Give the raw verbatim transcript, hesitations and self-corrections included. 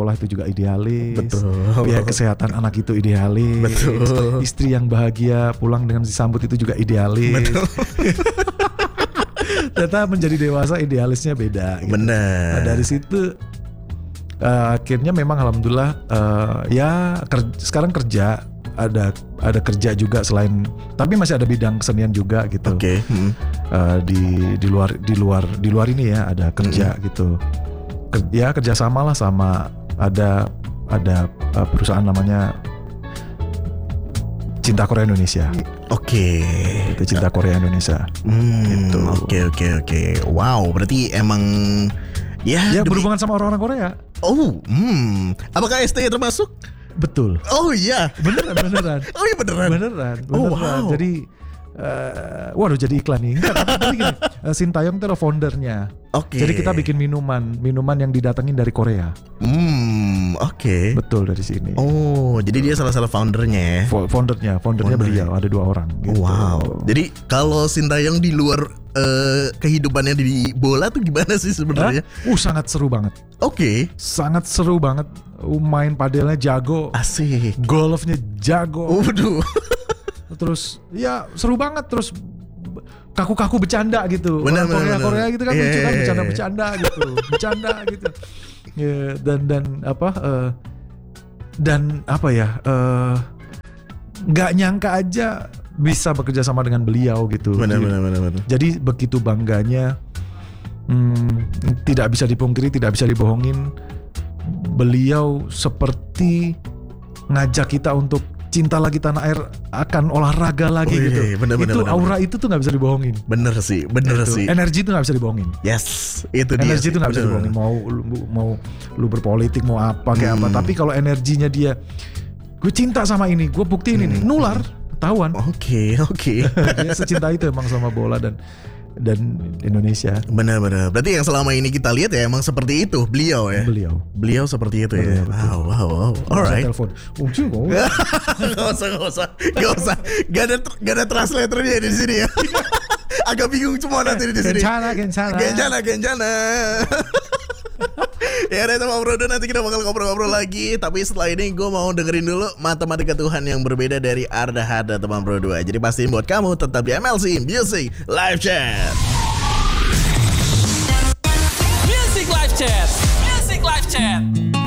sekolah itu juga idealis. Betul. Biaya kesehatan anak itu idealis. Betul. Istri yang bahagia pulang dengan disambut itu juga idealis. Betul. Ternyata menjadi dewasa idealisnya beda. Gitu. Benar. Nah, dari situ uh, akhirnya memang alhamdulillah uh, ya ker- sekarang kerja. ada ada kerja juga selain, tapi masih ada bidang kesenian juga gitu. Oke. Okay. Hmm. Uh, di di luar di luar di luar ini ya ada kerja hmm. gitu. Ker, ya kerjasama lah sama ada ada uh, perusahaan namanya Cinta Korea Indonesia. Oke. Okay. Itu Cinta Korea Indonesia. Hmm, gitu. Oke oke oke. Wow, berarti emang ya. Ya demi... berhubungan sama orang-orang Korea. Oh, hmm. Apakah S T termasuk? Betul. Oh iya. Beneran beneran. Oh iya beneran. Beneran. beneran. Oh wow. Jadi uh, waduh jadi iklan nih. Enggak, tapi, tapi gini, uh, Sintayong itu adalah foundernya. Oke. Okay. Jadi kita bikin minuman, minuman yang didatengin dari Korea. Hmm, oke. Okay. Betul dari sini. Oh, jadi dia salah salah foundernya ya. Foundernya, foundernya beliau ada dua orang. Gitu. Wow. Jadi kalau Sintayong di luar uh, kehidupannya di bola tuh gimana sih sebenarnya? Uh, sangat seru banget. Oke. Okay. Sangat seru banget. Uh, main padelnya jago. Asik. Golfnya jago. Waduh. Terus ya seru banget. Terus kaku-kaku bercanda gitu. Bener, Orang Korea bener, Korea gitu kan yeah, lucu kan yeah, bercanda-bercanda gitu. Bercanda gitu. Ya, dan dan apa uh, dan apa ya? Uh, gak nyangka aja bisa bekerja sama dengan beliau gitu. Benar, jadi, benar, benar, benar. jadi begitu bangganya, hmm, tidak bisa dipungkiri, tidak bisa dibohongin. Beliau seperti ngajak kita untuk cinta lagi tanah air, akan olahraga lagi oh, gitu. Iya, bener, bener, itu bener, aura bener. itu tuh nggak bisa dibohongin. Bener sih, bener itu. sih. Energi itu nggak bisa dibohongin. Yes, itu dia. Energi sih, itu nggak bisa bener, dibohongin. Mau lu, mau lu berpolitik mau apa kayak hmm. apa. Tapi kalau energinya dia, gue cinta sama ini, gue buktiin hmm. ini, nular, ketahuan. Oke, okay, oke. Okay. Dia secinta itu emang sama bola dan dan Indonesia. Benar-benar. Berarti yang selama ini kita lihat ya emang seperti itu beliau ya. Beliau. Beliau seperti itu ya. Betul. Wow, wow, wow. Alright. Telepon. Gak usah, gak usah, gak usah. Gak ada, gak ada translatornya di sini ya. Agak bingung semua nanti di sini. Gencana, gencana. Gencana, gencana. Ya udah teman bro, nanti kita bakal ngobrol-ngobrol lagi. Tapi setelah ini gue mau dengerin dulu Matematika Tuhan yang berbeda dari Arda Hada teman bro dua. Jadi pastiin buat kamu tetap di M L C Music Live Chat. Music Live Chat. Music Live Chat.